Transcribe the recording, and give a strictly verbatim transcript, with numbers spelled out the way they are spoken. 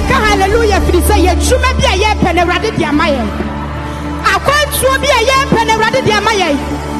ka hallelujah firi sɛ yɛdwuma bi a yɛpɛ na Awurade de ama yɛn akwantuo bi a yɛpɛ na Awurade de ama yɛn